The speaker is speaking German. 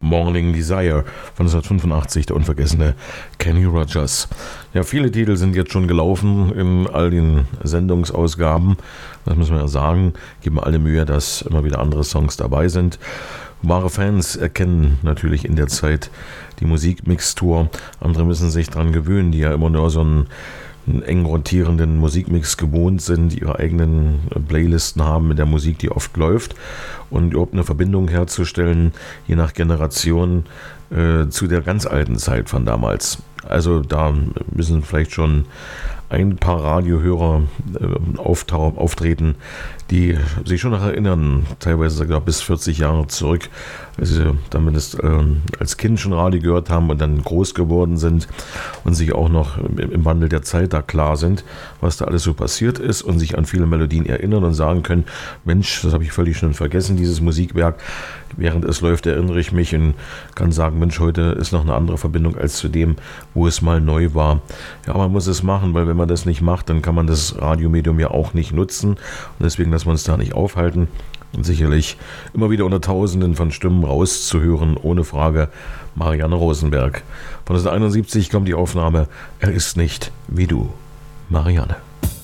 Morning Desire von 1985, der unvergessene Kenny Rogers. Ja, viele Titel sind jetzt schon gelaufen in all den Sendungsausgaben. Das müssen wir ja sagen. Geben alle Mühe, dass immer wieder andere Songs dabei sind. Wahre Fans erkennen natürlich in der Zeit die Musikmixtur. Andere müssen sich daran gewöhnen, die ja immer nur so einen eng rotierenden Musikmix gewohnt sind, ihre eigenen Playlisten haben mit der Musik, die oft läuft, und überhaupt eine Verbindung herzustellen, je nach Generation, zu der ganz alten Zeit von damals. Also da müssen vielleicht schon ein paar Radiohörer auftreten, die sich schon noch erinnern, teilweise sogar bis 40 Jahre zurück, als sie zumindest als Kind schon Radio gehört haben und dann groß geworden sind und sich auch noch im Wandel der Zeit da klar sind, was da alles so passiert ist und sich an viele Melodien erinnern und sagen können, Mensch, das habe ich völlig schon vergessen, dieses Musikwerk. Während es läuft, erinnere ich mich und kann sagen, Mensch, heute ist noch eine andere Verbindung als zu dem, wo es mal neu war. Ja, man muss es machen, weil wenn man das nicht macht, dann kann man das Radiomedium ja auch nicht nutzen, und deswegen lassen wir uns da nicht aufhalten und sicherlich immer wieder unter Tausenden von Stimmen rauszuhören, ohne Frage, Marianne Rosenberg. Von 1971 kommt die Aufnahme Er ist nicht wie du, Marianne.